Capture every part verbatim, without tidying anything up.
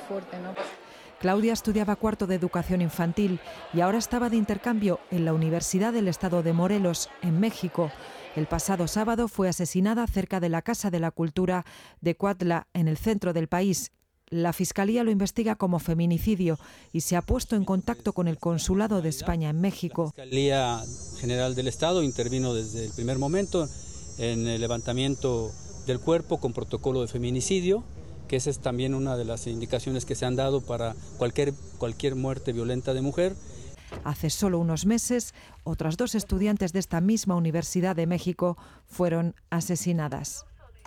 fuerte, ¿no? Claudia estudiaba cuarto de educación infantil y ahora estaba de intercambio en la Universidad del Estado de Morelos, en México. El pasado sábado fue asesinada cerca de la Casa de la Cultura de Cuautla, en el centro del país. La Fiscalía lo investiga como feminicidio y se ha puesto en contacto con el Consulado de España en México. La Fiscalía General del Estado intervino desde el primer momento en el levantamiento del cuerpo con protocolo de feminicidio, que esa es también una de las indicaciones que se han dado para cualquier, cualquier muerte violenta de mujer. Hace solo unos meses, otras dos estudiantes de esta misma Universidad de México fueron asesinadas.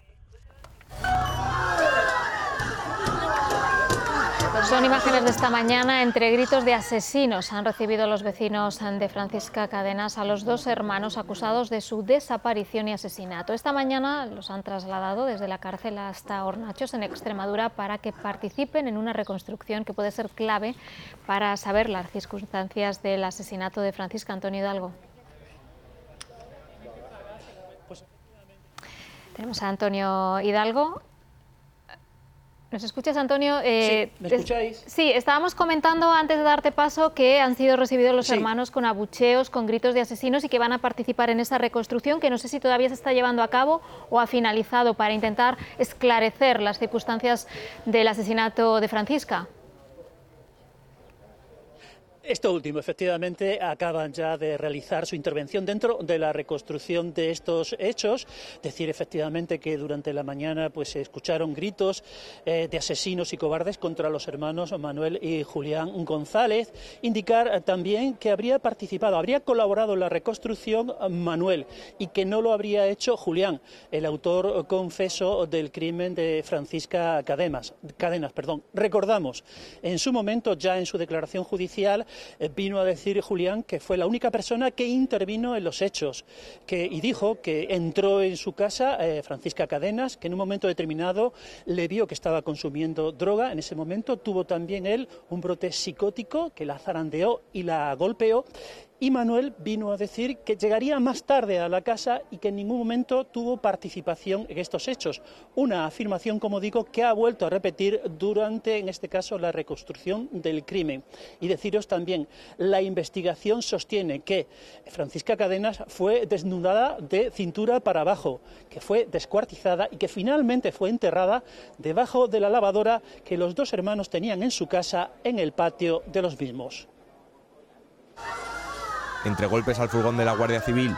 Son imágenes de esta mañana. Entre gritos de asesinos han recibido los vecinos de Francisca Cadenas a los dos hermanos acusados de su desaparición y asesinato. Esta mañana los han trasladado desde la cárcel hasta Hornachos, en Extremadura, para que participen en una reconstrucción que puede ser clave para saber las circunstancias del asesinato de Francisca. Antonio Hidalgo. Tenemos a Antonio Hidalgo. ¿Nos escuchas, Antonio? Eh, sí, ¿me escucháis? Sí, estábamos comentando antes de darte paso que han sido recibidos los sí. hermanos con abucheos, con gritos de asesinos y que van a participar en esa reconstrucción que no sé si todavía se está llevando a cabo o ha finalizado para intentar esclarecer las circunstancias del asesinato de Francisca. Esto último, efectivamente, acaban ya de realizar su intervención dentro de la reconstrucción de estos hechos. Decir, efectivamente, que durante la mañana pues se escucharon gritos eh, de asesinos y cobardes contra los hermanos Manuel y Julián González. Indicar también que habría participado, habría colaborado en la reconstrucción Manuel y que no lo habría hecho Julián, el autor confeso del crimen de Francisca Cadenas. Cadenas, perdón. Recordamos, en su momento, ya en su declaración judicial, vino a decir Julián que fue la única persona que intervino en los hechos que, y dijo que entró en su casa eh, Francisca Cadenas, que en un momento determinado le vio que estaba consumiendo droga. En ese momento tuvo también él un brote psicótico que la zarandeó y la golpeó. Y Manuel vino a decir que llegaría más tarde a la casa y que en ningún momento tuvo participación en estos hechos. Una afirmación, como digo, que ha vuelto a repetir durante, en este caso, la reconstrucción del crimen. Y deciros también, la investigación sostiene que Francisca Cadenas fue desnudada de cintura para abajo, que fue descuartizada y que finalmente fue enterrada debajo de la lavadora que los dos hermanos tenían en su casa en el patio de los mismos. Entre golpes al furgón de la Guardia Civil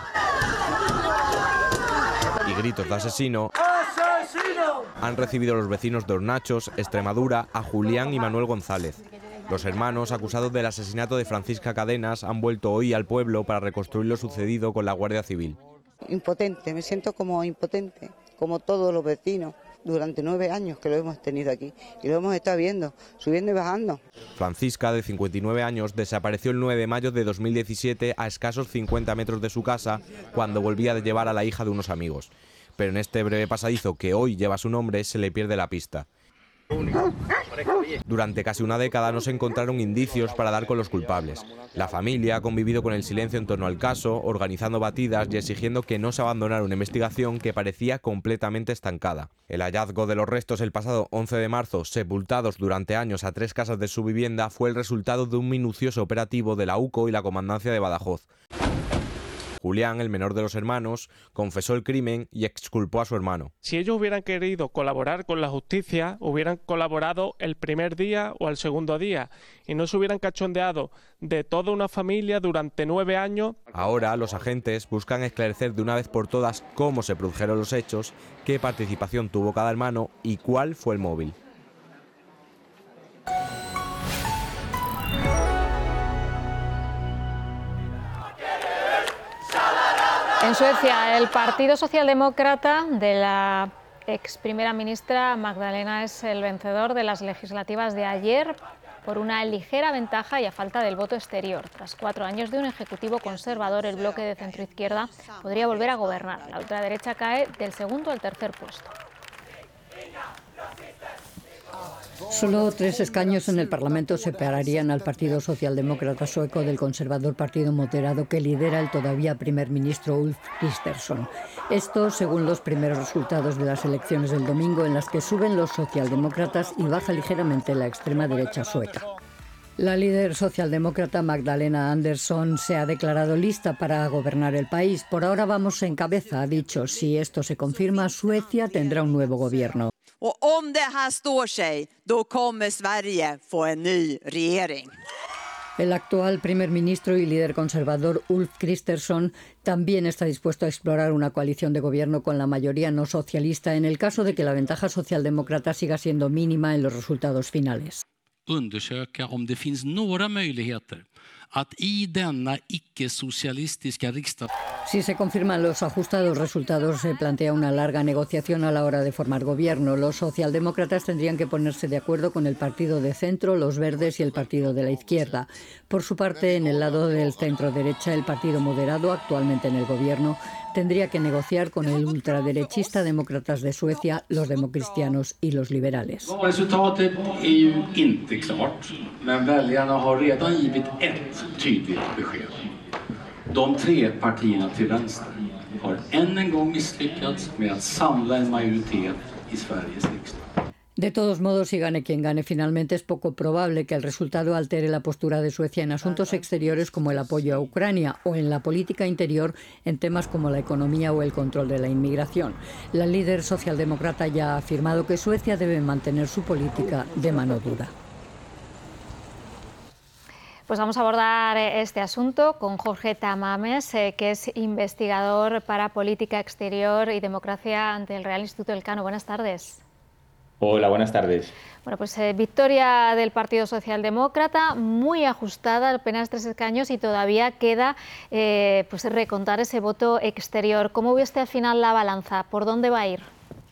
y gritos de asesino, han recibido los vecinos de Hornachos, Extremadura, a Julián y Manuel González. Los hermanos acusados del asesinato de Francisca Cadenas han vuelto hoy al pueblo para reconstruir lo sucedido con la Guardia Civil. Impotente, me siento como impotente, como todos los vecinos. Durante nueve años que lo hemos tenido aquí y lo hemos estado viendo, subiendo y bajando. Francisca, de cincuenta y nueve años, desapareció el nueve de mayo de dos mil diecisiete a escasos cincuenta metros de su casa cuando volvía a llevar a la hija de unos amigos. Pero en este breve pasadizo que hoy lleva su nombre se le pierde la pista. Durante casi una década no se encontraron indicios para dar con los culpables. La familia ha convivido con el silencio en torno al caso, organizando batidas y exigiendo que no se abandonara una investigación que parecía completamente estancada. El hallazgo de los restos el pasado once de marzo, sepultados durante años a tres casas de su vivienda, fue el resultado de un minucioso operativo de la U C O y la Comandancia de Badajoz. Julián, el menor de los hermanos, confesó el crimen y exculpó a su hermano. Si ellos hubieran querido colaborar con la justicia, hubieran colaborado el primer día o el segundo día y no se hubieran cachondeado de toda una familia durante nueve años. Ahora los agentes buscan esclarecer de una vez por todas cómo se produjeron los hechos, qué participación tuvo cada hermano y cuál fue el móvil. En Suecia, el Partido Socialdemócrata de la ex primera ministra Magdalena es el vencedor de las legislativas de ayer por una ligera ventaja y a falta del voto exterior. Tras cuatro años de un ejecutivo conservador, el bloque de centroizquierda podría volver a gobernar. La ultraderecha cae del segundo al tercer puesto. Solo tres escaños en el Parlamento separarían al Partido Socialdemócrata sueco del conservador Partido Moderado que lidera el todavía primer ministro Ulf Kristersson. Esto según los primeros resultados de las elecciones del domingo, en las que suben los socialdemócratas y baja ligeramente la extrema derecha sueca. La líder socialdemócrata Magdalena Andersson se ha declarado lista para gobernar el país. Por ahora vamos en cabeza, ha dicho. Si esto se confirma, Suecia tendrá un nuevo gobierno. Och om det här står sig, då kommer Sverige få en ny regering. El actual primer ministro y líder conservador Ulf Kristersson también está dispuesto a explorar una coalición de gobierno con la mayoría no socialista en el caso de que la ventaja socialdemócrata siga siendo mínima en los resultados finales. Undersöka om det finns några möjligheter att i denna icke-socialistiska riksdag. Si se confirman los ajustados resultados, se plantea una larga negociación a la hora de formar gobierno. Los socialdemócratas tendrían que ponerse de acuerdo con el partido de centro, los verdes y el partido de la izquierda. Por su parte, en el lado del centro-derecha, el partido moderado, actualmente en el gobierno, tendría que negociar con el ultraderechista Demócratas de Suecia, los democristianos y los liberales. Resultatet är ju inte klart, men väljarna har redan givit ett tydligt besked. De tre partierna till vänster har än en gång misslyckats med att samla en majoritet i Sveriges riksdag. De todos modos, si gane quien gane, finalmente es poco probable que el resultado altere la postura de Suecia en asuntos exteriores como el apoyo a Ucrania o en la política interior en temas como la economía o el control de la inmigración. La líder socialdemócrata ya ha afirmado que Suecia debe mantener su política de mano dura. Pues vamos a abordar este asunto con Jorge Tamames, eh, que es investigador para política exterior y democracia ante el Real Instituto Elcano. Buenas tardes. Hola, buenas tardes. Bueno, pues eh, victoria del Partido Socialdemócrata, muy ajustada, apenas tres escaños y todavía queda eh, pues recontar ese voto exterior. ¿Cómo ve usted al final la balanza? ¿Por dónde va a ir?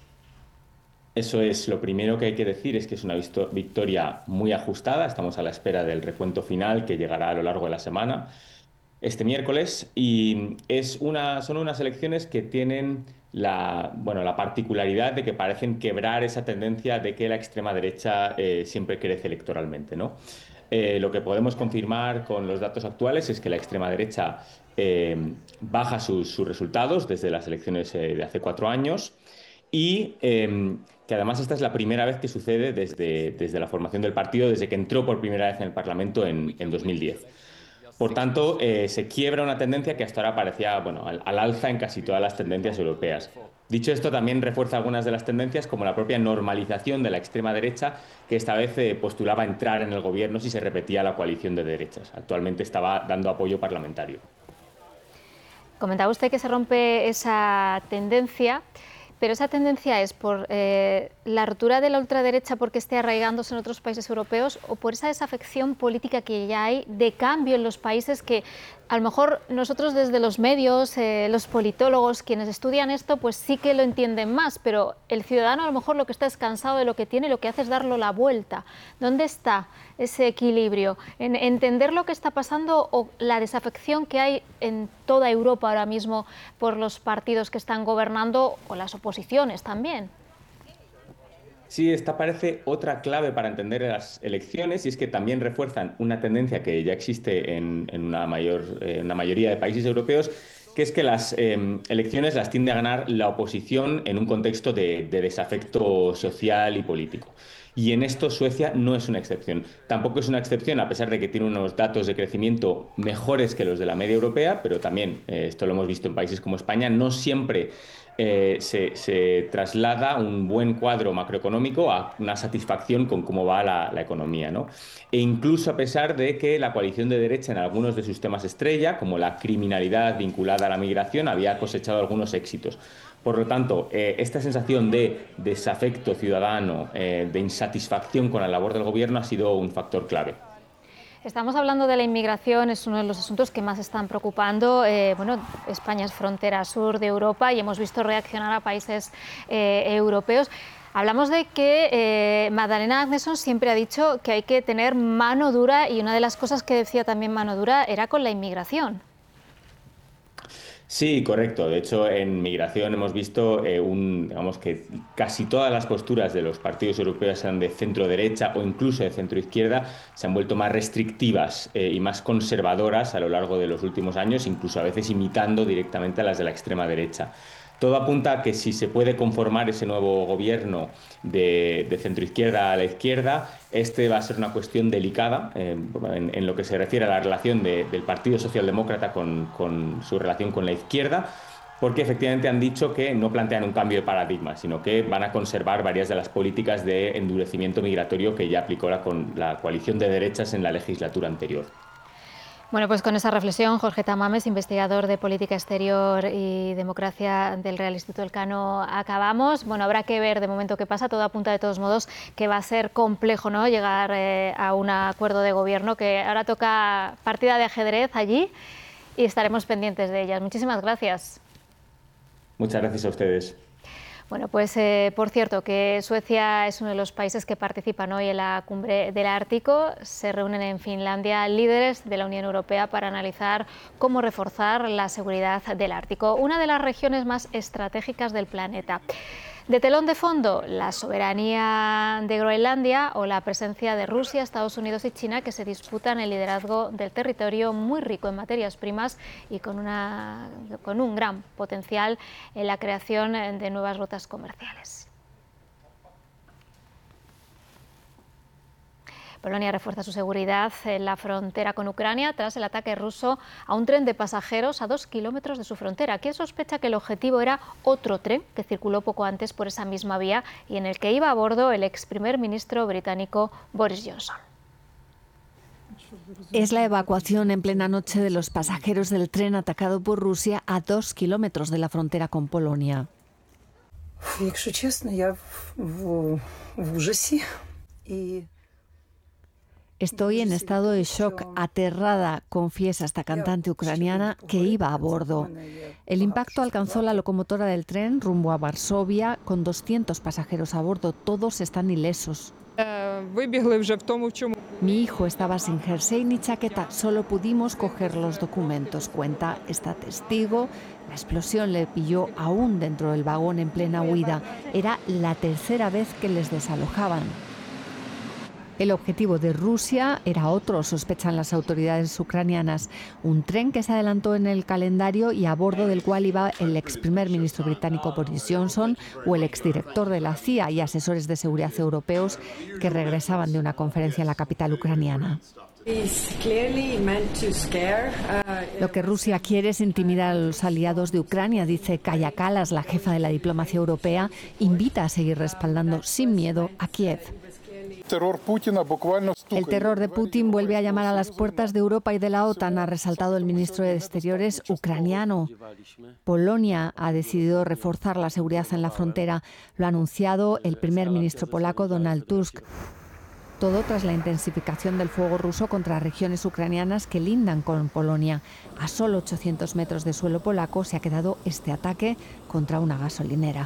Eso es, lo primero que hay que decir es que es una victoria muy ajustada. Estamos a la espera del recuento final que llegará a lo largo de la semana, este miércoles, y es una, son unas elecciones que tienen la, bueno, la particularidad de que parecen quebrar esa tendencia de que la extrema derecha eh, siempre crece electoralmente, ¿no? Eh, lo que podemos confirmar con los datos actuales es que la extrema derecha eh, baja sus, sus resultados desde las elecciones eh, de hace cuatro años y eh, que además esta es la primera vez que sucede desde, desde la formación del partido, desde que entró por primera vez en el Parlamento en, en dos mil diez. Por tanto, eh, se quiebra una tendencia que hasta ahora parecía bueno, al, al alza en casi todas las tendencias europeas. Dicho esto, también refuerza algunas de las tendencias, como la propia normalización de la extrema derecha, que esta vez eh, postulaba entrar en el gobierno si se repetía la coalición de derechas. Actualmente estaba dando apoyo parlamentario. Comentaba usted que se rompe esa tendencia. Pero esa tendencia es por eh, la ruptura de la ultraderecha porque esté arraigándose en otros países europeos o por esa desafección política que ya hay de cambio en los países que a lo mejor nosotros desde los medios, eh, los politólogos, quienes estudian esto, pues sí que lo entienden más, pero el ciudadano a lo mejor lo que está es cansado de lo que tiene y lo que hace es darlo la vuelta. ¿Dónde está ese equilibrio? ¿En entender lo que está pasando o la desafección que hay en toda Europa ahora mismo por los partidos que están gobernando o las oposiciones también? Sí, esta parece otra clave para entender las elecciones y es que también refuerzan una tendencia que ya existe en, en una, mayor, eh, una mayoría de países europeos, que es que las eh, elecciones las tiende a ganar la oposición en un contexto de, de desafecto social y político. Y en esto Suecia no es una excepción. Tampoco es una excepción, a pesar de que tiene unos datos de crecimiento mejores que los de la media europea, pero también, eh, esto lo hemos visto en países como España, no siempre eh, se, se traslada un buen cuadro macroeconómico a una satisfacción con cómo va la, la economía, ¿no? E incluso a pesar de que la coalición de derecha en algunos de sus temas estrella, como la criminalidad vinculada a la migración, había cosechado algunos éxitos. Por lo tanto, eh, esta sensación de desafecto ciudadano, eh, de insatisfacción con la labor del gobierno ha sido un factor clave. Estamos hablando de la inmigración, es uno de los asuntos que más están preocupando. Eh, bueno, España es frontera sur de Europa y hemos visto reaccionar a países eh, europeos. Hablamos de que eh, Magdalena Andersson siempre ha dicho que hay que tener mano dura y una de las cosas que decía también mano dura era con la inmigración. Sí, correcto. De hecho, en migración hemos visto eh, un, digamos que casi todas las posturas de los partidos europeos, sean de centro-derecha o incluso de centro-izquierda, se han vuelto más restrictivas eh, y más conservadoras a lo largo de los últimos años, incluso a veces imitando directamente a las de la extrema derecha. Todo apunta a que si se puede conformar ese nuevo gobierno de, de centroizquierda a la izquierda, este va a ser una cuestión delicada eh, en, en lo que se refiere a la relación de, del Partido Socialdemócrata con, con su relación con la izquierda, porque efectivamente han dicho que no plantean un cambio de paradigma, sino que van a conservar varias de las políticas de endurecimiento migratorio que ya aplicó la, con, la coalición de derechas en la legislatura anterior. Bueno, pues con esa reflexión, Jorge Tamames, investigador de Política Exterior y Democracia del Real Instituto Elcano, acabamos. Bueno, habrá que ver de momento qué pasa. Todo apunta de todos modos que va a ser complejo, ¿no?, llegar eh, a un acuerdo de gobierno, que ahora toca partida de ajedrez allí y estaremos pendientes de ellas. Muchísimas gracias. Muchas gracias a ustedes. Bueno, pues eh, por cierto que Suecia es uno de los países que participan hoy en la cumbre del Ártico. Se reúnen en Finlandia líderes de la Unión Europea para analizar cómo reforzar la seguridad del Ártico, una de las regiones más estratégicas del planeta. De telón de fondo, la soberanía de Groenlandia o la presencia de Rusia, Estados Unidos y China, que se disputan el liderazgo del territorio muy rico en materias primas y con, una, con un gran potencial en la creación de nuevas rutas comerciales. Polonia refuerza su seguridad en la frontera con Ucrania tras el ataque ruso a un tren de pasajeros a dos kilómetros de su frontera. Kiev sospecha que el objetivo era otro tren que circuló poco antes por esa misma vía y en el que iba a bordo el ex primer ministro británico Boris Johnson. Es la evacuación en plena noche de los pasajeros del tren atacado por Rusia a dos kilómetros de la frontera con Polonia. Estoy en estado de shock, aterrada, confiesa esta cantante ucraniana que iba a bordo. El impacto alcanzó la locomotora del tren rumbo a Varsovia con doscientos pasajeros a bordo. Todos están ilesos. Mi hijo estaba sin jersey ni chaqueta, solo pudimos coger los documentos, cuenta esta testigo. La explosión le pilló aún dentro del vagón en plena huida. Era la tercera vez que les desalojaban. El objetivo de Rusia era otro, sospechan las autoridades ucranianas. Un tren que se adelantó en el calendario y a bordo del cual iba el ex primer ministro británico Boris Johnson o el exdirector de la C I A y asesores de seguridad europeos que regresaban de una conferencia en la capital ucraniana. Lo que Rusia quiere es intimidar a los aliados de Ucrania, dice Kaja Kallas, la jefa de la diplomacia europea, invita a seguir respaldando sin miedo a Kiev. El terror de Putin vuelve a llamar a las puertas de Europa y de la OTAN, ha resaltado el ministro de Exteriores ucraniano. Polonia ha decidido reforzar la seguridad en la frontera. Lo ha anunciado el primer ministro polaco Donald Tusk. Todo tras la intensificación del fuego ruso contra regiones ucranianas que lindan con Polonia. A solo ochocientos metros de suelo polaco se ha quedado este ataque contra una gasolinera.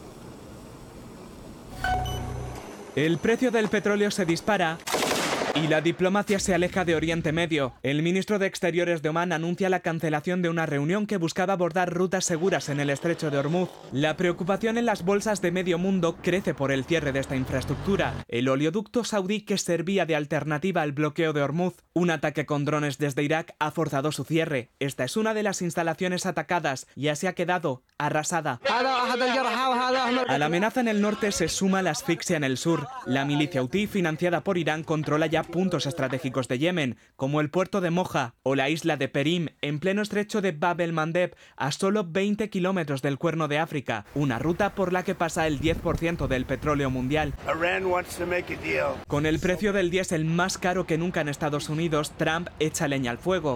El precio del petróleo se dispara y la diplomacia se aleja de Oriente Medio. El ministro de Exteriores de Omán anuncia la cancelación de una reunión que buscaba abordar rutas seguras en el estrecho de Hormuz. La preocupación en las bolsas de medio mundo crece por el cierre de esta infraestructura. El oleoducto saudí que servía de alternativa al bloqueo de Hormuz. Un ataque con drones desde Irak ha forzado su cierre. Esta es una de las instalaciones atacadas y así ha quedado arrasada. A la amenaza en el norte se suma la asfixia en el sur. La milicia Houthi, financiada por Irán, controla ya puntos estratégicos de Yemen, como el puerto de Moja o la isla de Perim, en pleno estrecho de Bab el-Mandeb, a solo veinte kilómetros del Cuerno de África, una ruta por la que pasa el diez por ciento del petróleo mundial. Con el precio del diésel más caro que nunca en Estados Unidos, Trump echa leña al fuego.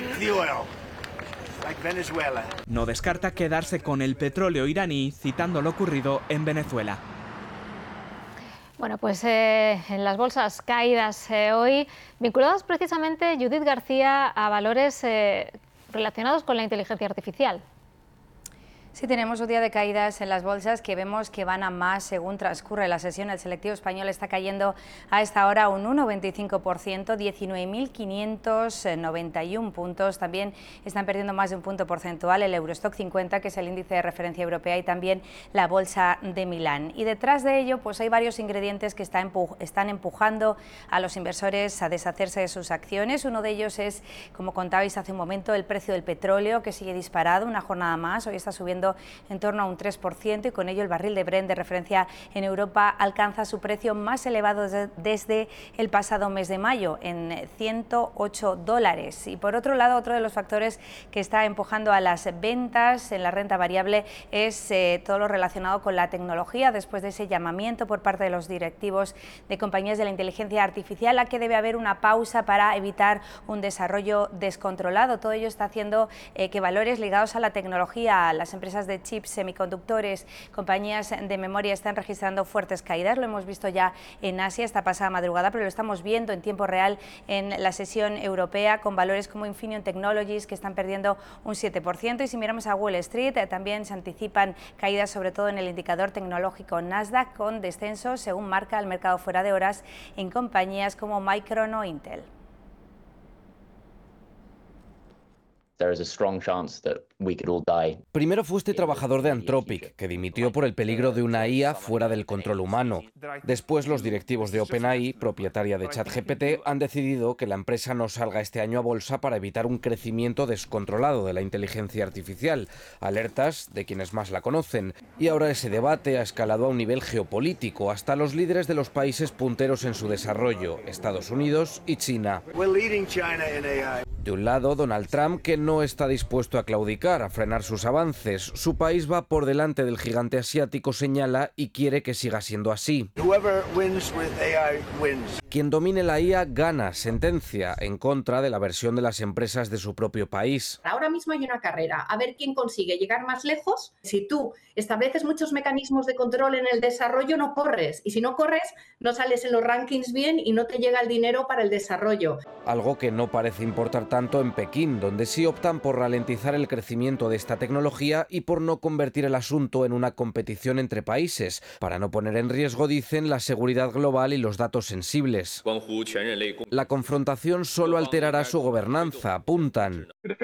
No descarta quedarse con el petróleo iraní, citando lo ocurrido en Venezuela. Bueno, pues eh, en las bolsas caídas eh, hoy, vinculadas precisamente, Judith García, a valores eh, relacionados con la inteligencia artificial. Sí, tenemos un día de caídas en las bolsas que vemos que van a más según transcurre la sesión. El selectivo español está cayendo a esta hora un uno coma veinticinco por ciento, diecinueve mil quinientos noventa y uno puntos. También están perdiendo más de un punto porcentual el Eurostock cincuenta, que es el índice de referencia europea, y también la bolsa de Milán. Y detrás de ello, pues hay varios ingredientes que están empujando a los inversores a deshacerse de sus acciones. Uno de ellos es, como contabais hace un momento, el precio del petróleo, que sigue disparado una jornada más. Hoy está subiendo en torno a un tres por ciento y con ello el barril de Brent de referencia en Europa alcanza su precio más elevado desde el pasado mes de mayo, en ciento ocho dólares. Y por otro lado, otro de los factores que está empujando a las ventas en la renta variable es eh, todo lo relacionado con la tecnología, después de ese llamamiento por parte de los directivos de compañías de la inteligencia artificial a que debe haber una pausa para evitar un desarrollo descontrolado. Todo ello está haciendo eh, que valores ligados a la tecnología, a las empresas de chips, semiconductores, compañías de memoria están registrando fuertes caídas. Lo hemos visto ya en Asia esta pasada madrugada, pero lo estamos viendo en tiempo real en la sesión europea con valores como Infineon Technologies, que están perdiendo un siete por ciento. Y si miramos a Wall Street, eh, también se anticipan caídas, sobre todo en el indicador tecnológico Nasdaq, con descensos según marca el mercado fuera de horas en compañías como Micron o Intel. Primero fue este trabajador de Anthropic, que dimitió por el peligro de una I A fuera del control humano. Después, los directivos de OpenAI, propietaria de ChatGPT, han decidido que la empresa no salga este año a bolsa para evitar un crecimiento descontrolado de la inteligencia artificial. Alertas de quienes más la conocen. Y ahora ese debate ha escalado a un nivel geopolítico, hasta los líderes de los países punteros en su desarrollo, Estados Unidos y China. De un lado, Donald Trump, que no está dispuesto a claudicar, a frenar sus avances. Su país va por delante del gigante asiático, señala, y quiere que siga siendo así. Quien domine la I A gana, sentencia, en contra de la versión de las empresas de su propio país. Ahora mismo hay una carrera, a ver quién consigue llegar más lejos. Si tú estableces muchos mecanismos de control en el desarrollo, no corres. Y si no corres, no sales en los rankings bien y no te llega el dinero para el desarrollo. Algo que no parece importar tanto en Pekín, donde sí optan por ralentizar el crecimiento de esta tecnología y por no convertir el asunto en una competición entre países, para no poner en riesgo, dicen, la seguridad global y los datos sensibles. La confrontación solo alterará su gobernanza, apuntan.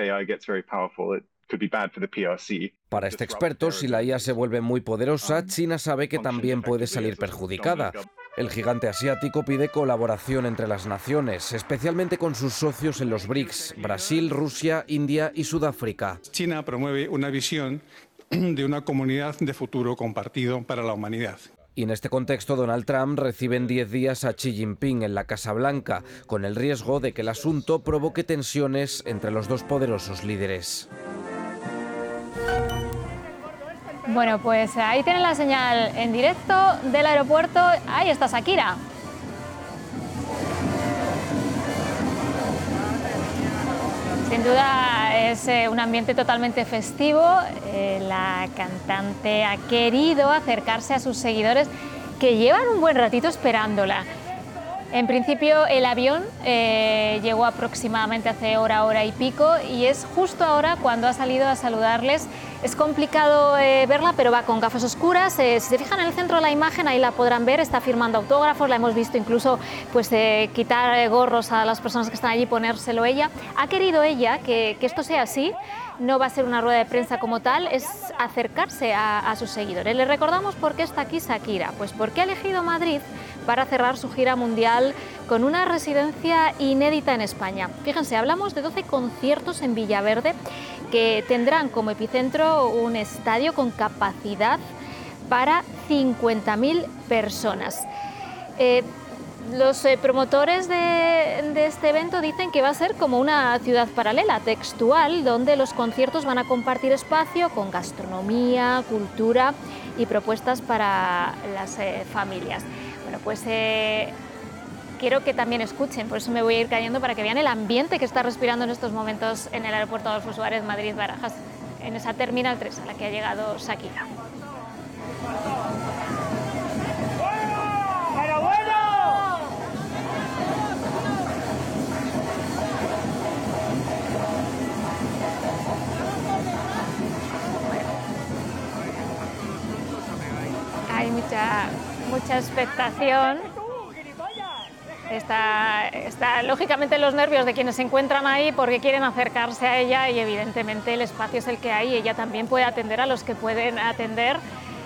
Para este experto, si la I A se vuelve muy poderosa, China sabe que también puede salir perjudicada. El gigante asiático pide colaboración entre las naciones, especialmente con sus socios en los BRICS, Brasil, Rusia, India y Sudáfrica. China promueve una visión de una comunidad de futuro compartido para la humanidad. Y en este contexto, Donald Trump recibe en diez días a Xi Jinping en la Casa Blanca, con el riesgo de que el asunto provoque tensiones entre los dos poderosos líderes. Bueno, pues ahí tienen la señal en directo del aeropuerto. Ahí está Shakira. Sin duda es eh, un ambiente totalmente festivo. Eh, la cantante ha querido acercarse a sus seguidores que llevan un buen ratito esperándola. En principio el avión eh, llegó aproximadamente hace hora, hora y pico, y es justo ahora cuando ha salido a saludarles. Es complicado eh, verla, pero va con gafas oscuras. Eh, si se fijan en el centro de la imagen, ahí la podrán ver, está firmando autógrafos. La hemos visto incluso pues, eh, quitar eh, gorros a las personas que están allí, ponérselo ella. Ha querido ella que, que esto sea así. No va a ser una rueda de prensa como tal, es acercarse a, a sus seguidores. Les recordamos por qué está aquí Shakira. Pues porque ha elegido Madrid para cerrar su gira mundial con una residencia inédita en España. Fíjense, hablamos de doce conciertos en Villaverde que tendrán como epicentro un estadio con capacidad para cincuenta mil personas. Eh, Los eh, promotores de, de este evento dicen que va a ser como una ciudad paralela, textual, donde los conciertos van a compartir espacio con gastronomía, cultura y propuestas para las eh, familias. Bueno, pues eh, quiero que también escuchen, por eso me voy a ir cayendo para que vean el ambiente que está respirando en estos momentos en el aeropuerto Adolfo Suárez, Madrid-Barajas, en esa Terminal tres a la que ha llegado Shakira. mucha expectación. Está, está lógicamente los nervios de quienes se encuentran ahí porque quieren acercarse a ella y evidentemente el espacio es el que hay y ella también puede atender a los que pueden atender.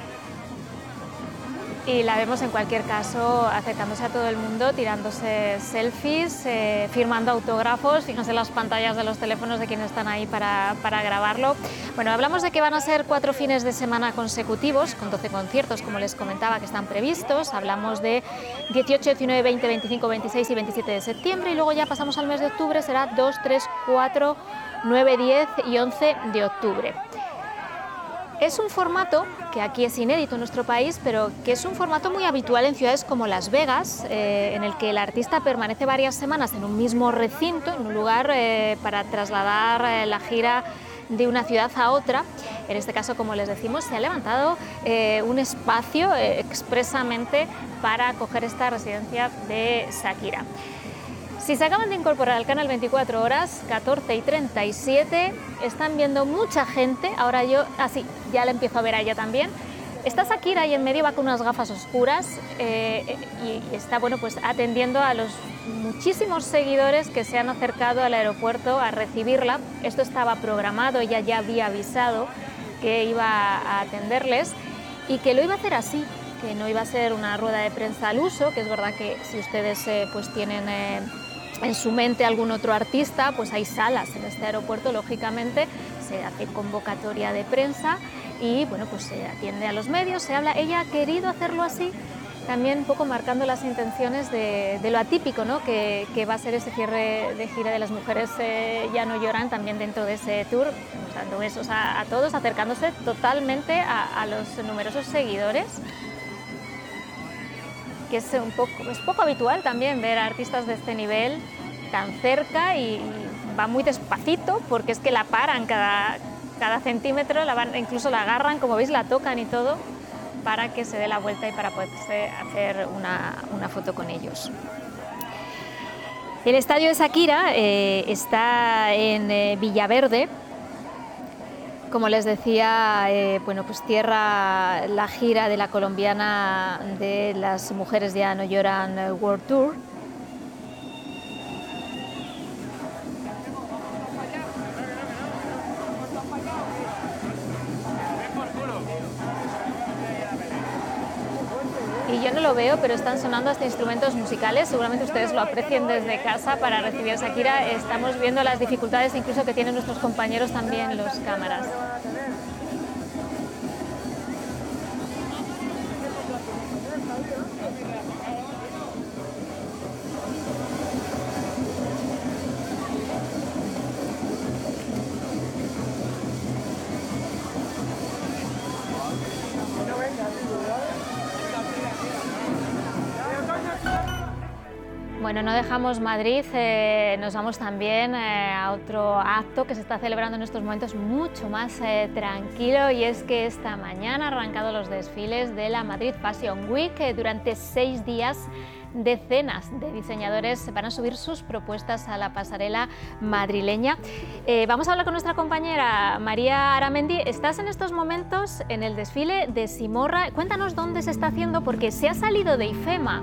Y la vemos en cualquier caso acercándose a todo el mundo, tirándose selfies, eh, firmando autógrafos. Fíjense las pantallas de los teléfonos de quienes están ahí para, para grabarlo. Bueno, hablamos de que van a ser cuatro fines de semana consecutivos, con doce conciertos, como les comentaba, que están previstos. Hablamos de dieciocho, diecinueve, veinte, veinticinco, veintiséis y veintisiete de septiembre. Y luego ya pasamos al mes de octubre, será dos, tres, cuatro, nueve, diez y once de octubre. Es un formato que aquí es inédito en nuestro país, pero que es un formato muy habitual en ciudades como Las Vegas, eh, en el que el artista permanece varias semanas en un mismo recinto, en un lugar eh, para trasladar eh, la gira de una ciudad a otra. En este caso, como les decimos, se ha levantado eh, un espacio eh, expresamente para acoger esta residencia de Shakira. Si se acaban de incorporar al canal veinticuatro horas, catorce y treinta y siete, están viendo mucha gente. Ahora yo, así, ah, ya la empiezo a ver a ella también. Está Shakira ahí en medio, va con unas gafas oscuras eh, y está, bueno, pues atendiendo a los muchísimos seguidores que se han acercado al aeropuerto a recibirla. Esto estaba programado, ella ya había avisado que iba a atenderles y que lo iba a hacer así, que no iba a ser una rueda de prensa al uso, que es verdad que si ustedes eh, pues tienen eh, en su mente algún otro artista, pues hay salas en este aeropuerto, lógicamente se hace convocatoria de prensa y bueno, pues se atiende a los medios, se habla. Ella ha querido hacerlo así, también un poco marcando las intenciones de, de lo atípico, ¿no? que, que va a ser ese cierre de gira de Las Mujeres eh, Ya No Lloran, también dentro de ese tour, dando besos a, a todos, acercándose totalmente a, a los numerosos seguidores, que es un poco, es poco habitual también ver a artistas de este nivel tan cerca y, y va muy despacito porque es que la paran cada, cada centímetro, la van, incluso la agarran, como veis la tocan y todo, para que se dé la vuelta y para poderse hacer una, una foto con ellos. El estadio de Shakira eh, está en eh, Villaverde. Como les decía, eh, bueno, pues cierra la gira de la colombiana de Las Mujeres Ya No Lloran World Tour. Y yo no lo veo, pero están sonando hasta instrumentos musicales. Seguramente ustedes lo aprecien desde casa para recibir a Shakira. Estamos viendo las dificultades incluso que tienen nuestros compañeros también, los cámaras. Bueno, no dejamos Madrid, eh, nos vamos también eh, a otro acto que se está celebrando en estos momentos mucho más eh, tranquilo, y es que esta mañana han arrancado los desfiles de la Madrid Fashion Week. Eh, durante seis días decenas de diseñadores van a subir sus propuestas a la pasarela madrileña. Eh, vamos a hablar con nuestra compañera María Aramendi. Estás en estos momentos en el desfile de Simorra. Cuéntanos dónde se está haciendo, porque se ha salido de IFEMA.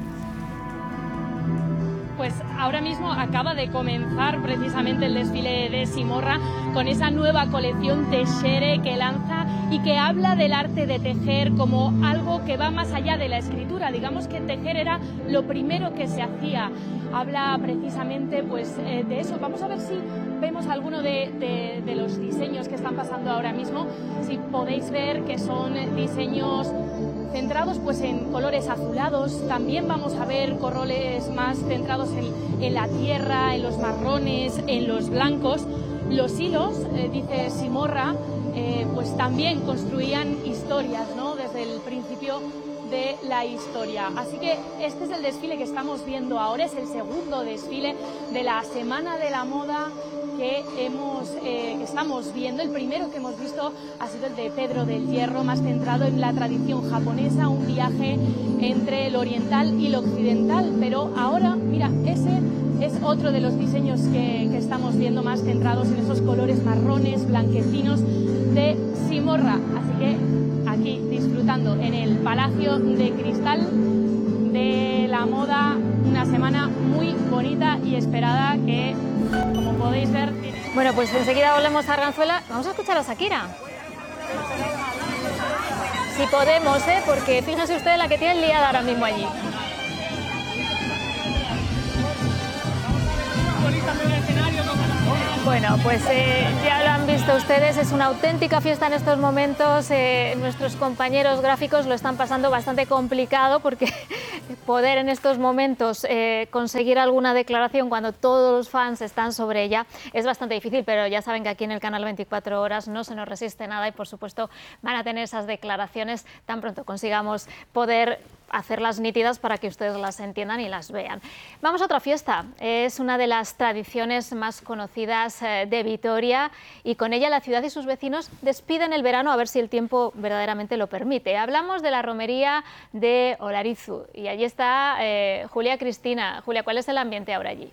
Pues ahora mismo acaba de comenzar precisamente el desfile de Simorra con esa nueva colección Teixere que lanza y que habla del arte de tejer como algo que va más allá de la escritura. Digamos que tejer era lo primero que se hacía. Habla precisamente pues, eh, de eso. Vamos a ver si vemos alguno de, de, de los diseños que están pasando ahora mismo. Si podéis ver que son diseños centrados pues en colores azulados. También vamos a ver colores más centrados en, en la tierra, en los marrones, en los blancos. Los hilos, eh, dice Simorra, eh, pues también construían historias, ¿no?, desde el principio de la historia. Así que este es el desfile que estamos viendo ahora, es el segundo desfile de la Semana de la Moda que, hemos, eh, que estamos viendo. El primero que hemos visto ha sido el de Pedro del Hierro, más centrado en la tradición japonesa, un viaje entre lo oriental y lo occidental, pero ahora, mira, ese es otro de los diseños que, que estamos viendo, más centrados en esos colores marrones, blanquecinos de Simorra. Así que aquí disfrutamos disfrutando en el Palacio de Cristal de la moda, una semana muy bonita y esperada que, como podéis ver... Bueno, pues enseguida volvemos a Arganzuela. Vamos a escuchar a Shakira. Si podemos, ¿eh? Porque fíjense ustedes la que tienen liada ahora mismo allí. Bueno, pues eh, ya lo han visto ustedes, es una auténtica fiesta en estos momentos. Eh, nuestros compañeros gráficos lo están pasando bastante complicado porque poder en estos momentos eh, conseguir alguna declaración cuando todos los fans están sobre ella es bastante difícil, pero ya saben que aquí en el canal veinticuatro horas no se nos resiste nada y por supuesto van a tener esas declaraciones tan pronto consigamos poder hacerlas nítidas para que ustedes las entiendan y las vean. Vamos a otra fiesta, es una de las tradiciones más conocidas de Vitoria y con ella la ciudad y sus vecinos despiden el verano a ver si el tiempo verdaderamente lo permite. Hablamos de la romería de Olarizu y allí está eh, Julia Cristina. Julia, ¿cuál es el ambiente ahora allí?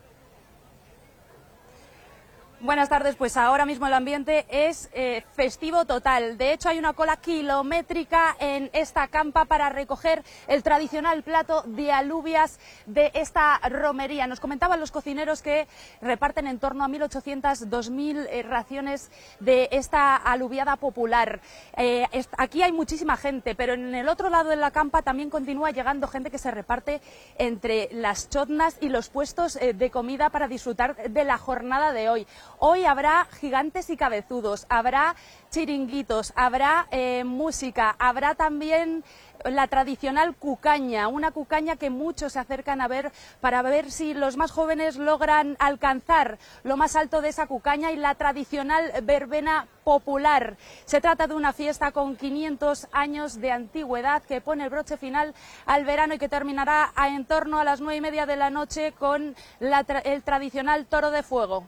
Buenas tardes, pues ahora mismo el ambiente es eh, festivo total. De hecho, hay una cola kilométrica en esta campa para recoger el tradicional plato de alubias de esta romería. Nos comentaban los cocineros que reparten en torno a mil ochocientas, dos mil eh, raciones de esta alubiada popular. Eh, aquí hay muchísima gente, pero en el otro lado de la campa también continúa llegando gente que se reparte entre las chotnas y los puestos eh, de comida para disfrutar de la jornada de hoy. Hoy habrá gigantes y cabezudos, habrá chiringuitos, habrá eh, música, habrá también la tradicional cucaña, una cucaña que muchos se acercan a ver para ver si los más jóvenes logran alcanzar lo más alto de esa cucaña y la tradicional verbena popular. Se trata de una fiesta con quinientos años de antigüedad que pone el broche final al verano y que terminará a en torno a las nueve y media de la noche con la tra- el tradicional toro de fuego.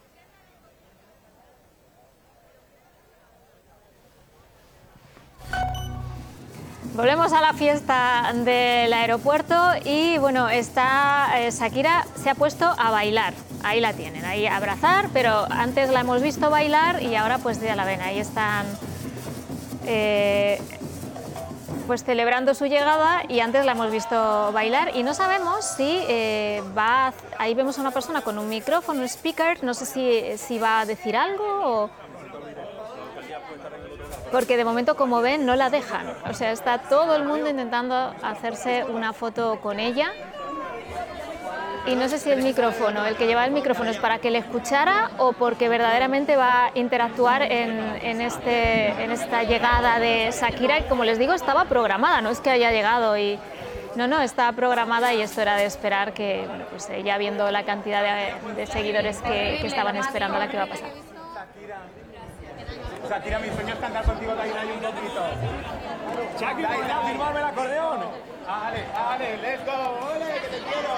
Volvemos a la fiesta del aeropuerto y bueno, está eh, Shakira se ha puesto a bailar, ahí la tienen, ahí a abrazar, pero antes la hemos visto bailar y ahora pues ya la ven, ahí están eh, pues celebrando su llegada y antes la hemos visto bailar y no sabemos si eh, va, ahí vemos a una persona con un micrófono, un speaker, no sé si, si va a decir algo o... Porque de momento, como ven, no la dejan. O sea, está todo el mundo intentando hacerse una foto con ella. Y no sé si el micrófono, el que lleva el micrófono es para que le escuchara o porque verdaderamente va a interactuar en, en, este, en esta llegada de Shakira. Y como les digo, estaba programada, no es que haya llegado y... No, no, estaba programada y esto era de esperar que, bueno, pues ya viendo la cantidad de, de seguidores que, que estaban esperando la que iba a pasar. Shakira, mi sueño es cantar contigo también ahí un poquito. Shakira, firmarme el acordeón. Ale, ale, let's go, ole, que te quiero.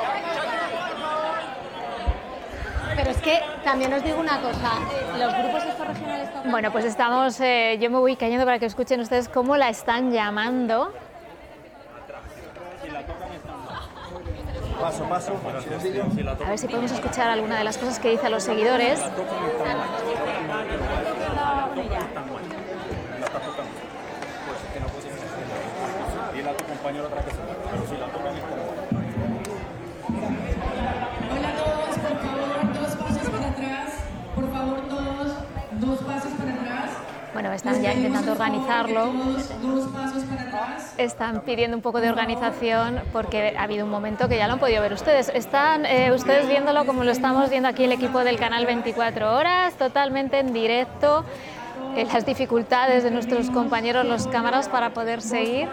Pero es que también os digo una cosa, los grupos estos regionales... Bueno, pues estamos, eh, yo me voy cayendo para que escuchen ustedes cómo la están llamando. Paso, paso. A ver si podemos escuchar alguna de las cosas que dice a los seguidores. Hola a todos, por favor, dos pasos para atrás. Por favor, todos, dos pasos para atrás. Bueno, están ya intentando organizarlo. Dos pasos para atrás. Están pidiendo un poco de organización porque ha habido un momento que ya lo han podido ver ustedes. Están eh, ustedes viéndolo como lo estamos viendo aquí el equipo del canal veinticuatro horas, totalmente en directo. Eh, las dificultades de nuestros compañeros, los cámaras, para poder seguir.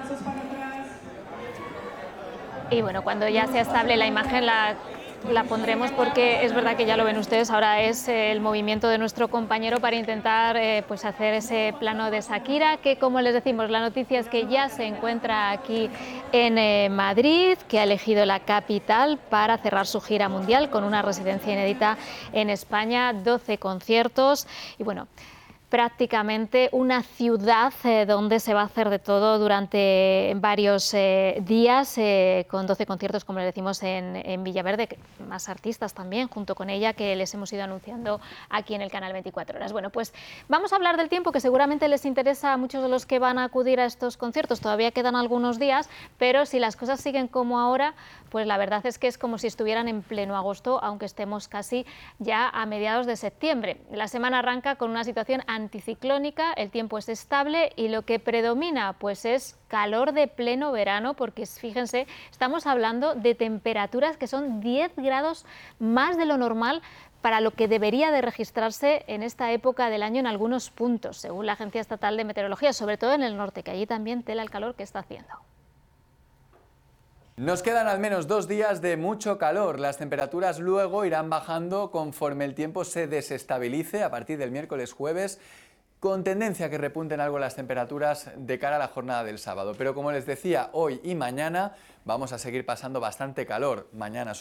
Y bueno, cuando ya se estable la imagen la, la pondremos porque es verdad que ya lo ven ustedes, ahora es el movimiento de nuestro compañero para intentar eh, pues hacer ese plano de Shakira, que como les decimos, la noticia es que ya se encuentra aquí en eh, Madrid, que ha elegido la capital para cerrar su gira mundial con una residencia inédita en España, doce conciertos y bueno... prácticamente una ciudad eh, donde se va a hacer de todo durante varios eh, días, eh, con doce conciertos, como le decimos, en, en Villaverde, más artistas también, junto con ella, que les hemos ido anunciando aquí en el canal veinticuatro horas. Bueno, pues vamos a hablar del tiempo, que seguramente les interesa a muchos de los que van a acudir a estos conciertos. Todavía quedan algunos días, pero si las cosas siguen como ahora, pues la verdad es que es como si estuvieran en pleno agosto, aunque estemos casi ya a mediados de septiembre. La semana arranca con una situación anticiclónica, el tiempo es estable y lo que predomina pues es calor de pleno verano, porque fíjense, estamos hablando de temperaturas que son diez grados más de lo normal para lo que debería de registrarse en esta época del año en algunos puntos, según la Agencia Estatal de Meteorología, sobre todo en el norte, que allí también tela el calor que está haciendo. Nos quedan al menos dos días de mucho calor. Las temperaturas luego irán bajando conforme el tiempo se desestabilice a partir del miércoles jueves, con tendencia a que repunten algo las temperaturas de cara a la jornada del sábado. Pero como les decía, hoy y mañana vamos a seguir pasando bastante calor. Mañana